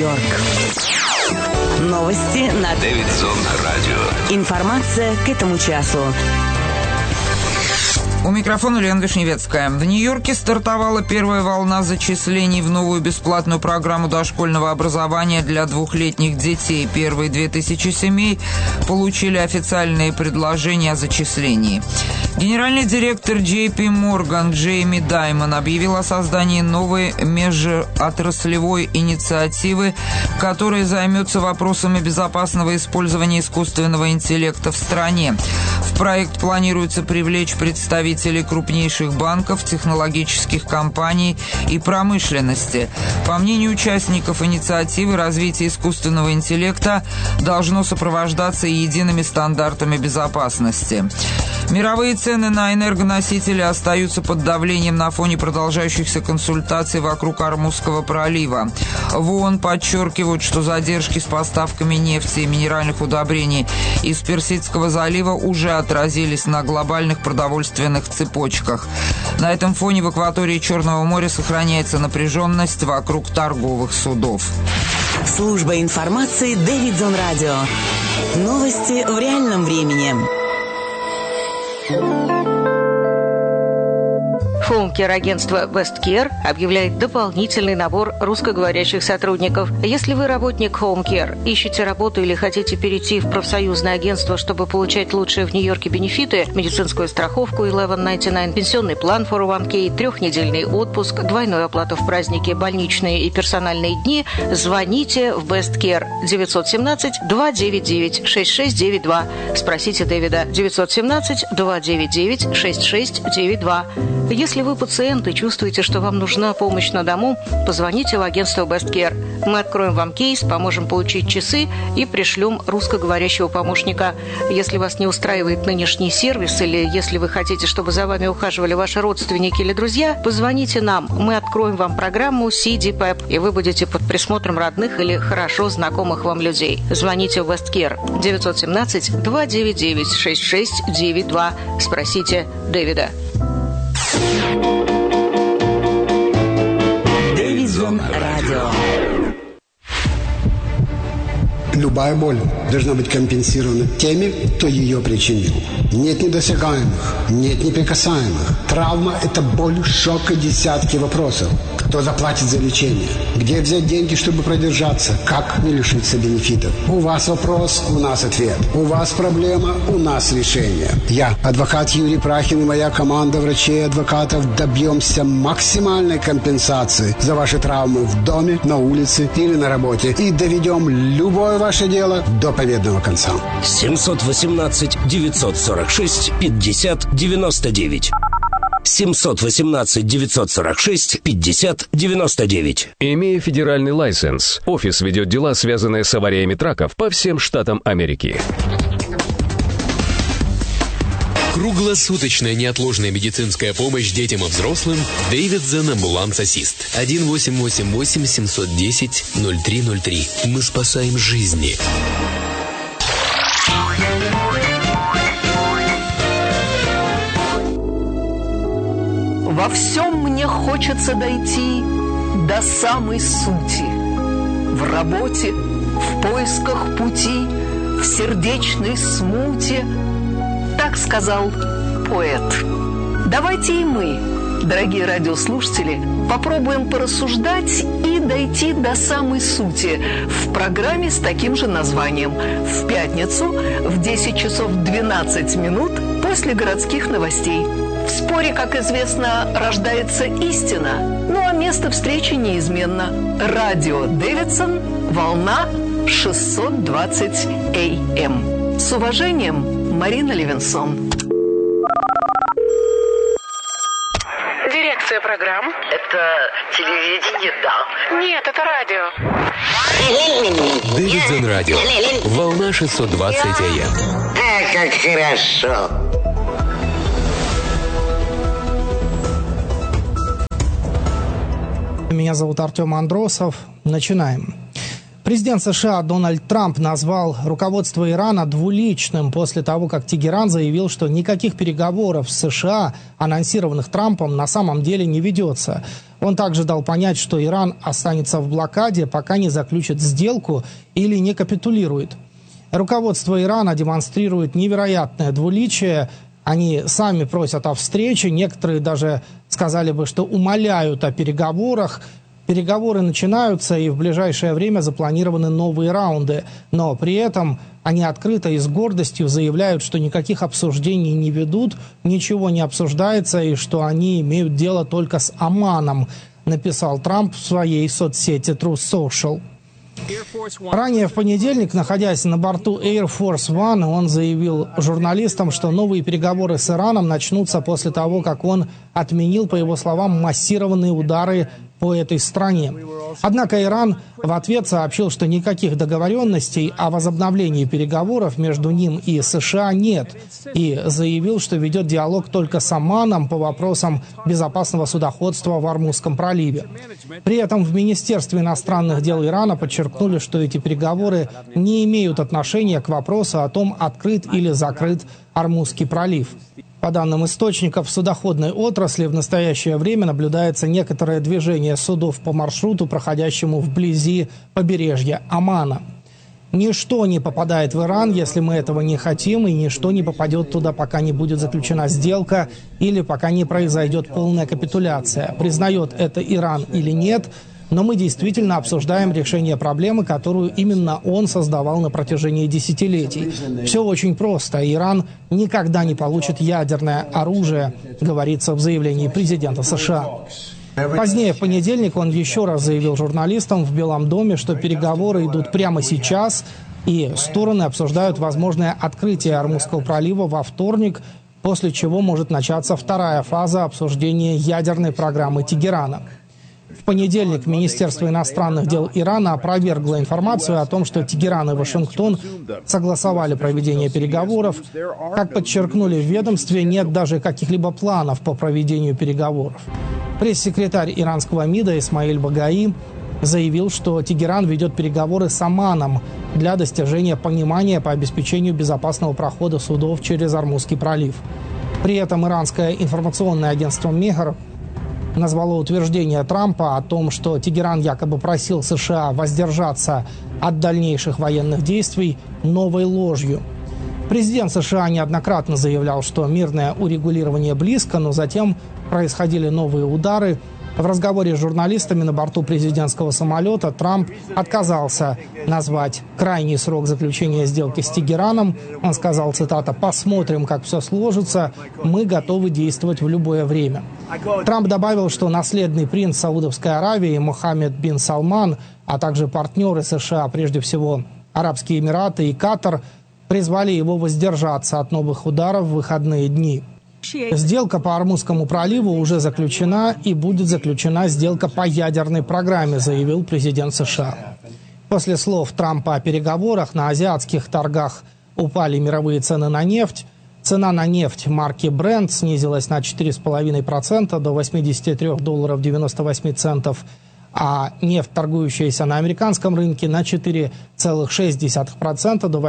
Нью-Йорк. Новости на Дэвидсон радио. Информация к этому часу. У микрофона Лена Вишневецкая. В Нью-Йорке стартовала первая волна зачислений в новую бесплатную программу дошкольного образования для двухлетних детей. Первые 2000 семей получили официальные предложения о зачислении. Генеральный директор JP Morgan Джейми Даймон объявил о создании новой межотраслевой инициативы, которая займется вопросами безопасного использования искусственного интеллекта в стране. В проект планируется привлечь представителей крупнейших банков, технологических компаний и промышленности. По мнению участников инициативы, развитие искусственного интеллекта должно сопровождаться едиными стандартами безопасности. Мировые цены на энергоносители остаются под давлением на фоне продолжающихся консультаций вокруг Ормузского пролива. В ООН подчеркивают, что задержки с поставками нефти и минеральных удобрений из Персидского залива уже отразились на глобальных продовольственных цепочках. На этом фоне в акватории Черного моря сохраняется напряженность вокруг торговых судов. Служба информации Дэвидсон радио. Новости в реальном времени. Хоум-кер-агентство Westcare объявляет дополнительный набор русскоговорящих сотрудников. Если вы работник Home Care, ищете работу или хотите перейти в профсоюзное агентство, чтобы получать лучшие в Нью-Йорке бенефиты, медицинскую страховку 1199, пенсионный план 401k, 3-недельный отпуск, двойную оплату в праздники, больничные и персональные дни, звоните в Westcare 917-299-6692. Спросите Дэвида 917-299-6692. Если вы пациент и чувствуете, что вам нужна помощь на дому, позвоните в агентство Westcare. Мы откроем вам кейс, поможем получить часы и пришлем русскоговорящего помощника. Если вас не устраивает нынешний сервис или если вы хотите, чтобы за вами ухаживали ваши родственники или друзья, позвоните нам. Мы откроем вам программу CDPEP, и вы будете под присмотром родных или хорошо знакомых вам людей. Звоните в Westcare 917-299-6692. Спросите Дэвида. Дэвидсон радио. Любая боль должна быть компенсирована теми, кто ее причинил. Нет недосягаемых, нет неприкасаемых. Травма – это боль, шок и десятки вопросов. Кто заплатит за лечение? Где взять деньги, чтобы продержаться? Как не лишиться бенефитов? У вас вопрос, у нас ответ. У вас проблема, у нас решение. Я, адвокат Юрий Прахин и моя команда врачей и адвокатов добьемся максимальной компенсации за ваши травмы в доме, на улице или на работе и доведем любое ваше дело до победного конца. 718-946-50-99. 718-946-50-99. Имея федеральный лайсенс, офис ведет дела, связанные с авариями траков по всем штатам Америки. Круглосуточная неотложная медицинская помощь детям и взрослым. Дэвидсон Ambulance Assist. 1-888-710-0303. Мы спасаем жизни. Во всем мне хочется дойти до самой сути. В работе, в поисках пути, в сердечной смуте. Так сказал поэт. Давайте и мы, дорогие радиослушатели, попробуем порассуждать и дойти до самой сути в программе с таким же названием. В пятницу в 10 часов 12 минут после городских новостей. В споре, как известно, рождается истина, ну а место встречи неизменно. Радио Дэвидсон, волна 620 АМ. С уважением, Марина Левинсон. Дирекция программ. Это телевидение, да. Нет, это радио. Дэвидсон радио. Волна 620 АМ. Как хорошо. Меня зовут Артем Андросов. Начинаем. Президент США Дональд Трамп назвал руководство Ирана двуличным после того, как Тегеран заявил, что никаких переговоров с США, анонсированных Трампом, на самом деле не ведется. Он также дал понять, что Иран останется в блокаде, пока не заключит сделку или не капитулирует. Руководство Ирана демонстрирует невероятное двуличие. Они сами просят о встрече, некоторые даже сказали бы, что умоляют о переговорах. Переговоры начинаются, и в ближайшее время запланированы новые раунды. Но при этом они открыто и с гордостью заявляют, что никаких обсуждений не ведут, ничего не обсуждается, и что они имеют дело только с Оманом, написал Трамп в своей соцсети Truth Social. Ранее в понедельник, находясь на борту Air Force One, он заявил журналистам, что новые переговоры с Ираном начнутся после того, как он отменил, по его словам, массированные удары по этой стране. Однако Иран в ответ сообщил, что никаких договоренностей о возобновлении переговоров между ним и США нет, и заявил, что ведет диалог только с Оманом по вопросам безопасного судоходства в Ормузском проливе. При этом в Министерстве иностранных дел Ирана подчеркнули, что эти переговоры не имеют отношения к вопросу о том, открыт или закрыт Ормузский пролив. По данным источников, в судоходной отрасли в настоящее время наблюдается некоторое движение судов по маршруту, проходящему вблизи побережья Омана. Ничто не попадает в Иран, если мы этого не хотим, и ничто не попадет туда, пока не будет заключена сделка или пока не произойдет полная капитуляция. Признает это Иран или нет, но мы действительно обсуждаем решение проблемы, которую именно он создавал на протяжении десятилетий. Все очень просто. Иран никогда не получит ядерное оружие, говорится в заявлении президента США. Позднее в понедельник он еще раз заявил журналистам в Белом доме, что переговоры идут прямо сейчас, и стороны обсуждают возможное открытие Ормузского пролива во вторник, после чего может начаться вторая фаза обсуждения ядерной программы Тегерана. В понедельник Министерство иностранных дел Ирана опровергло информацию о том, что Тегеран и Вашингтон согласовали проведение переговоров. Как подчеркнули в ведомстве, нет даже каких-либо планов по проведению переговоров. Пресс-секретарь иранского МИДа Исмаиль Багаи заявил, что Тегеран ведет переговоры с Оманом для достижения понимания по обеспечению безопасного прохода судов через Ормузский пролив. При этом иранское информационное агентство «Мехр» назвало утверждение Трампа о том, что Тегеран якобы просил США воздержаться от дальнейших военных действий, новой ложью. Президент США неоднократно заявлял, что мирное урегулирование близко, но затем происходили новые удары. В разговоре с журналистами на борту президентского самолета Трамп отказался назвать крайний срок заключения сделки с Тегераном. Он сказал, цитата, «Посмотрим, как все сложится. Мы готовы действовать в любое время». Трамп добавил, что наследный принц Саудовской Аравии Мохаммед бин Салман, а также партнеры США, прежде всего Арабские Эмираты и Катар, призвали его воздержаться от новых ударов в выходные дни. Сделка по Ормузскому проливу уже заключена, и будет заключена сделка по ядерной программе, заявил президент США. После слов Трампа о переговорах на азиатских торгах упали мировые цены на нефть. Цена на нефть марки Brent снизилась на 4,5% до $83.98, а нефть, торгующаяся на американском рынке, на 4,6% до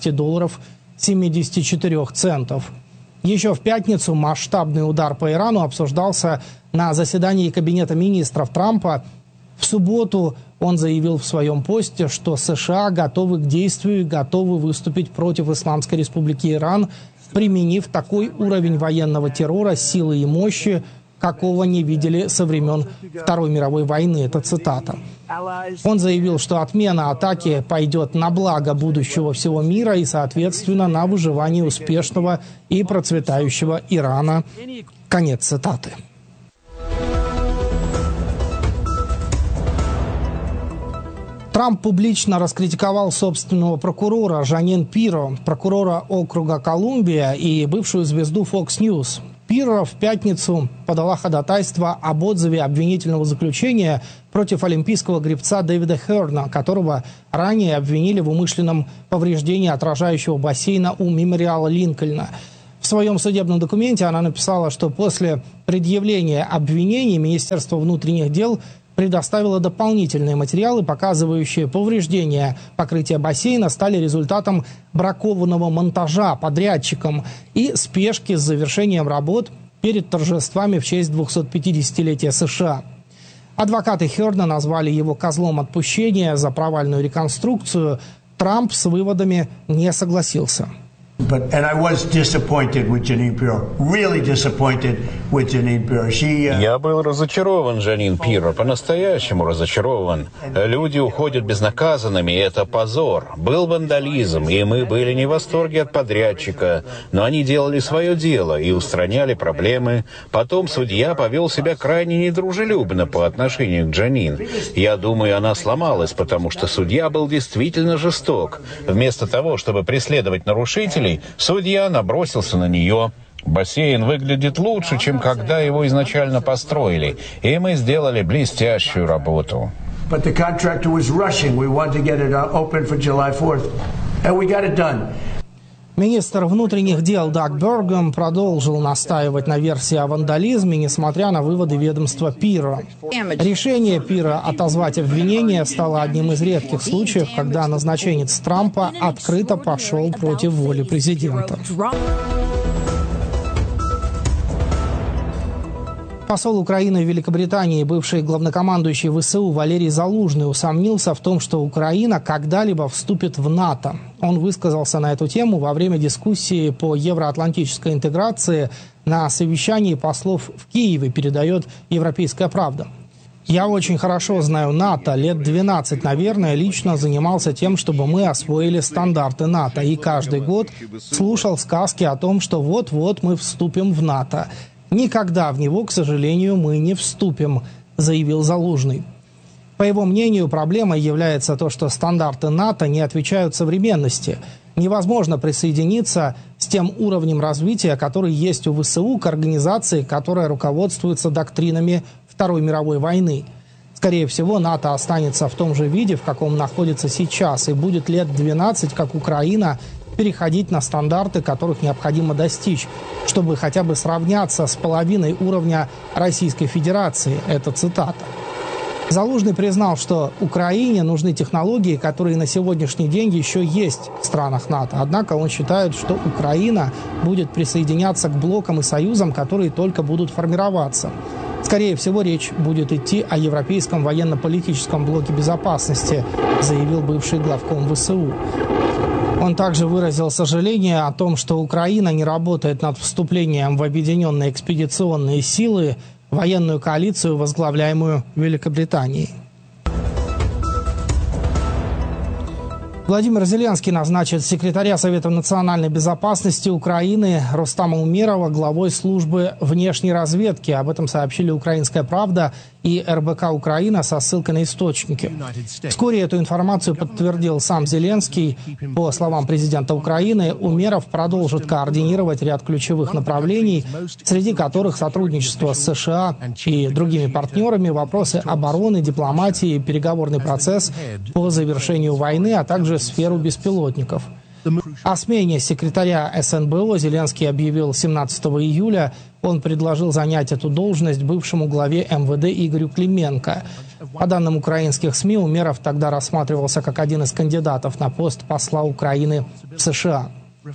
$80.74. Еще в пятницу масштабный удар по Ирану обсуждался на заседании Кабинета министров Трампа. В субботу он заявил в своем посте, что США готовы к действию и готовы выступить против Исламской Республики Иран, применив такой уровень военного террора, силы и мощи, какого не видели со времен Второй мировой войны. Это цитата. Он заявил, что отмена атаки пойдет на благо будущего всего мира и, соответственно, на выживание успешного и процветающего Ирана. Конец цитаты. Трамп публично раскритиковал собственного прокурора Жанин Пиро, прокурора округа Колумбия и бывшую звезду Fox News. Пиро в пятницу подала ходатайство об отзыве обвинительного заключения против олимпийского гребца Дэвида Херна, которого ранее обвинили в умышленном повреждении отражающего бассейна у мемориала Линкольна. В своем судебном документе она написала, что после предъявления обвинений Министерство внутренних дел предоставила дополнительные материалы, показывающие повреждения покрытия бассейна стали результатом бракованного монтажа подрядчиком и спешки с завершением работ перед торжествами в честь 250-летия США. Адвокаты Хёрна назвали его козлом отпущения за провальную реконструкцию. Трамп с выводами не согласился. Я был разочарован Джанин Пиро, по-настоящему разочарован. Люди уходят безнаказанными, и это позор. Был вандализм, и мы были не в восторге от подрядчика, но они делали свое дело и устраняли проблемы. Потом судья повел себя крайне недружелюбно по отношению к Джанин. Я думаю, она сломалась, потому что судья был действительно жесток. Вместо того, чтобы преследовать нарушителей, судья набросился на нее. Бассейн выглядит лучше, чем когда его изначально построили, и мы сделали блестящую работу. Министр внутренних дел Даг Бергхэм продолжил настаивать на версии о вандализме, несмотря на выводы ведомства Пиро. Решение Пиро отозвать обвинения стало одним из редких случаев, когда назначенец Трампа открыто пошел против воли президента. Посол Украины в Великобритании, бывший главнокомандующий ВСУ Валерий Залужный, усомнился в том, что Украина когда-либо вступит в НАТО. Он высказался на эту тему во время дискуссии по евроатлантической интеграции на совещании послов в Киеве, передает «Европейская правда». «Я очень хорошо знаю НАТО, лет 12, наверное, лично занимался тем, чтобы мы освоили стандарты НАТО. И каждый год слушал сказки о том, что вот-вот мы вступим в НАТО. Никогда в него, к сожалению, мы не вступим», заявил Залужный. По его мнению, проблемой является то, что стандарты НАТО не отвечают современности. Невозможно присоединиться с тем уровнем развития, который есть у ВСУ, к организации, которая руководствуется доктринами Второй мировой войны. Скорее всего, НАТО останется в том же виде, в каком находится сейчас, и будет лет 12, как Украина, переходить на стандарты, которых необходимо достичь, чтобы хотя бы сравняться с половиной уровня Российской Федерации. Это цитата. Залужный признал, что Украине нужны технологии, которые на сегодняшний день еще есть в странах НАТО. Однако он считает, что Украина будет присоединяться к блокам и союзам, которые только будут формироваться. Скорее всего, речь будет идти о Европейском военно-политическом блоке безопасности, заявил бывший главком ВСУ. Он также выразил сожаление о том, что Украина не работает над вступлением в объединенные экспедиционные силы, военную коалицию, возглавляемую Великобританией. Владимир Зеленский назначит секретаря Совета национальной безопасности Украины Рустама Умерова главой службы внешней разведки. Об этом сообщили «Украинская правда» и РБК Украина со ссылкой на источники. Вскоре эту информацию подтвердил сам Зеленский. По словам президента Украины, Умеров продолжит координировать ряд ключевых направлений, среди которых сотрудничество с США и другими партнерами, вопросы обороны, дипломатии, переговорный процесс по завершению войны, а также сферу беспилотников. О смене секретаря СНБО Зеленский объявил 17 июля. Он предложил занять эту должность бывшему главе МВД Игорю Клименко. По данным украинских СМИ, Умеров тогда рассматривался как один из кандидатов на пост посла Украины в США.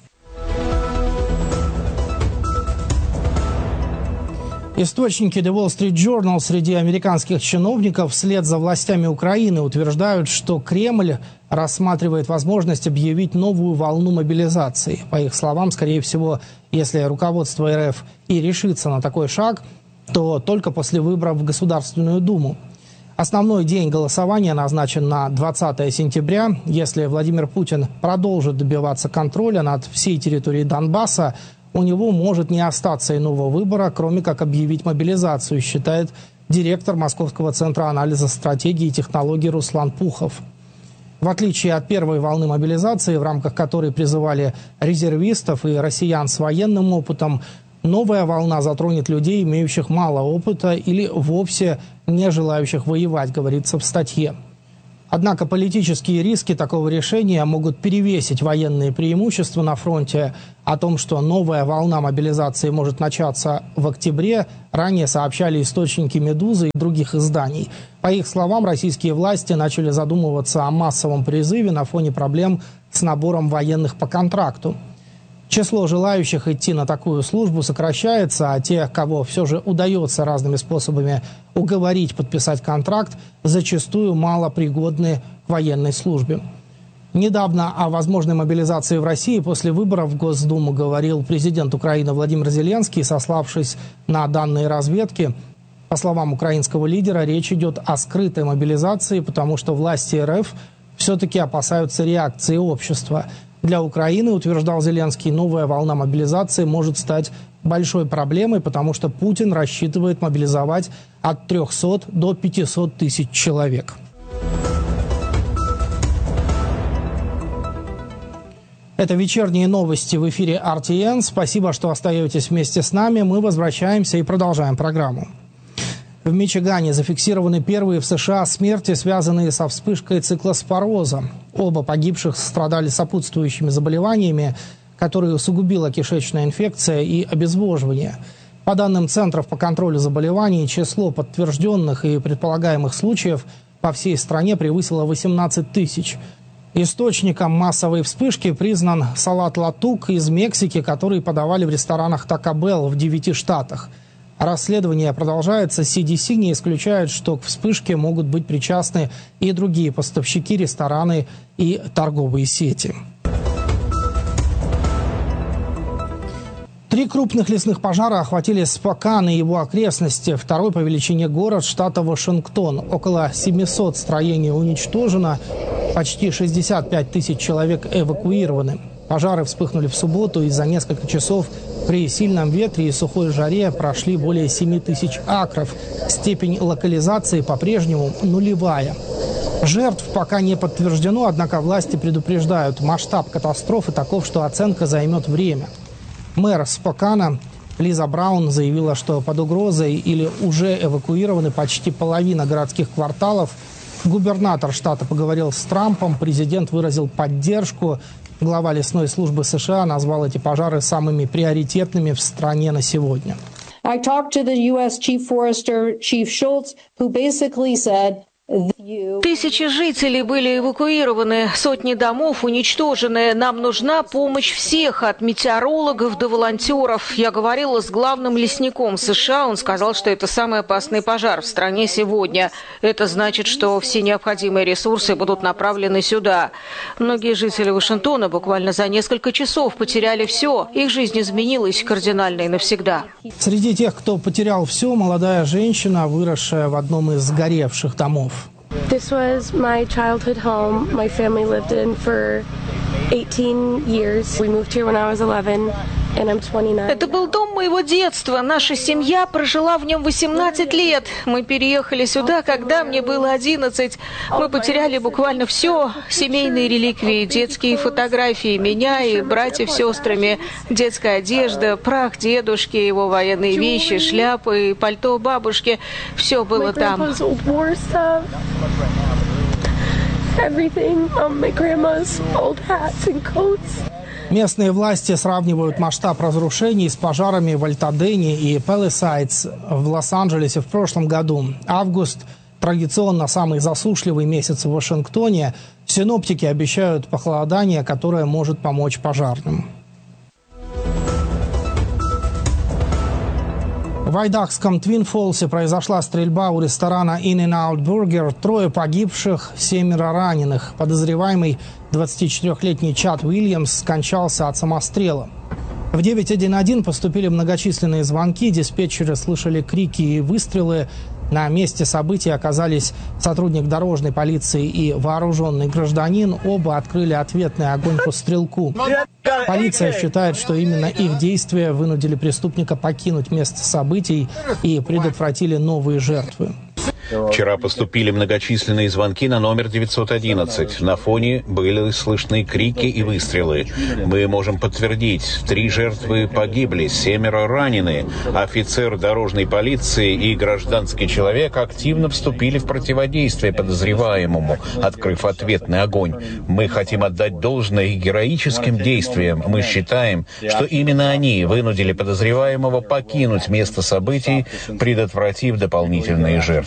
Источники The Wall Street Journal среди американских чиновников вслед за властями Украины утверждают, что Кремль рассматривает возможность объявить новую волну мобилизации. По их словам, скорее всего, если руководство РФ и решится на такой шаг, то только после выборов в Государственную Думу. Основной день голосования назначен на 20 сентября. Если Владимир Путин продолжит добиваться контроля над всей территорией Донбасса, у него может не остаться иного выбора, кроме как объявить мобилизацию, считает директор Московского центра анализа стратегии и технологий Руслан Пухов. В отличие от первой волны мобилизации, в рамках которой призывали резервистов и россиян с военным опытом, новая волна затронет людей, имеющих мало опыта или вовсе не желающих воевать, говорится в статье. Однако политические риски такого решения могут перевесить военные преимущества на фронте. О том, что новая волна мобилизации может начаться в октябре, ранее сообщали источники «Медузы» и других изданий. По их словам, российские власти начали задумываться о массовом призыве на фоне проблем с набором военных по контракту. Число желающих идти на такую службу сокращается, а те, кого все же удается разными способами уговорить подписать контракт, зачастую малопригодны к военной службе. Недавно о возможной мобилизации в России после выборов в Госдуму говорил президент Украины Владимир Зеленский, сославшись на данные разведки. По словам украинского лидера, речь идет о скрытой мобилизации, потому что власти РФ все-таки опасаются реакции общества. Для Украины, утверждал Зеленский, новая волна мобилизации может стать большой проблемой, потому что Путин рассчитывает мобилизовать от 300 до 500 тысяч человек. Это вечерние новости в эфире RTN. Спасибо, что остаетесь вместе с нами. Мы возвращаемся и продолжаем программу. В Мичигане зафиксированы первые в США смерти, связанные со вспышкой циклоспороза. Оба погибших страдали сопутствующими заболеваниями, которые усугубила кишечная инфекция и обезвоживание. По данным Центров по контролю заболеваний, число подтвержденных и предполагаемых случаев по всей стране превысило 18 тысяч. Источником массовой вспышки признан салат латук из Мексики, который подавали в ресторанах Taco Bell в 9 штатах. Расследование продолжается. CDC не исключает, что к вспышке могут быть причастны и другие поставщики, рестораны и торговые сети. 3 крупных лесных пожара охватили Спокан и его окрестности. Второй по величине город штата Вашингтон. Около 700 строений уничтожено, почти 65 тысяч человек эвакуированы. Пожары вспыхнули в субботу и за несколько часов при сильном ветре и сухой жаре прошли более 7 тысяч акров. Степень локализации по-прежнему нулевая. Жертв пока не подтверждено, однако власти предупреждают, масштаб катастрофы таков, что оценка займет время. Мэр Спокана Лиза Браун заявила, что под угрозой или уже эвакуированы почти половина городских кварталов. Губернатор штата поговорил с Трампом, президент выразил поддержку. Глава лесной службы США назвал эти пожары самыми приоритетными в стране на сегодня. I talked to the U.S. Chief Forester, Chief Schultz, who basically said... Тысячи жителей были эвакуированы, сотни домов уничтожены. Нам нужна помощь всех, от метеорологов до волонтеров. Я говорила с главным лесником США. Он сказал, что это самый опасный пожар в стране сегодня. Это значит, что все необходимые ресурсы будут направлены сюда. Многие жители Вашингтона буквально за несколько часов потеряли все. Их жизнь изменилась кардинально и навсегда. Среди тех, кто потерял все, молодая женщина, выросшая в одном из сгоревших домов. This was my childhood home. My family lived in for 18 years. We moved here when I was 11. Это был дом моего детства. Наша семья прожила в нем 18 лет. Мы переехали сюда, когда мне было 11. Мы потеряли буквально все. Семейные реликвии, детские фотографии меня и братьев с сестрами, детская одежда, прах дедушки, его военные вещи, шляпы, пальто бабушки. Все было там. Местные власти сравнивают масштаб разрушений с пожарами в Альтадене и Пэлисайдс в Лос-Анджелесе в прошлом году. Август – традиционно самый засушливый месяц в Вашингтоне. Синоптики обещают похолодание, которое может помочь пожарным. В айдахском Твин-Фолсе произошла стрельба у ресторана In-N-Out Burger. 3 погибших, 7 раненых. Подозреваемый 24-летний Чад Уильямс скончался от самострела. В 911 поступили многочисленные звонки. Диспетчеры слышали крики и выстрелы. На месте событий оказались сотрудник дорожной полиции и вооруженный гражданин. Оба открыли ответный огонь по стрелку. Полиция считает, что именно их действия вынудили преступника покинуть место событий и предотвратили новые жертвы. Вчера поступили многочисленные звонки на номер 911. На фоне были слышны крики и выстрелы. Мы можем подтвердить, 3 жертвы погибли, 7 ранены. Офицер дорожной полиции и гражданский человек активно вступили в противодействие подозреваемому, открыв ответный огонь. Мы хотим отдать должное и героическим действиям. Мы считаем, что именно они вынудили подозреваемого покинуть место событий, предотвратив дополнительные жертвы.